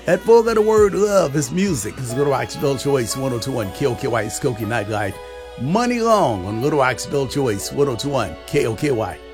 That four-letter word love is music. It's Little Rock's Adult Choice 1021 KOKY Skokie Nightlife. Money Long on Little Rock's Adult Choice 1021 KOKY.